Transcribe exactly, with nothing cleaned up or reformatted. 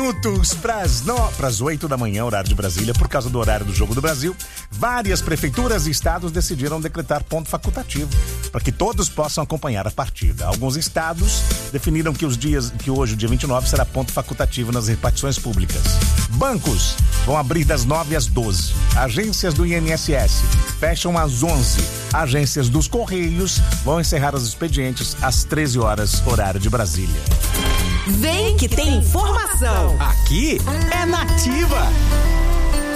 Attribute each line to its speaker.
Speaker 1: minutos para as no... oito da manhã, horário de Brasília. Por causa do horário do Jogo do Brasil, várias prefeituras e estados decidiram decretar ponto facultativo para que todos possam acompanhar a partida. Alguns estados definiram que os dias, que hoje, dia vinte e nove, será ponto facultativo nas repartições públicas. Bancos vão abrir das nove às doze. Agências do I N S S fecham às onze. Agências dos Correios vão encerrar os expedientes às treze horas, horário de Brasília.
Speaker 2: Vem que tem informação.
Speaker 3: Aqui é Nativa.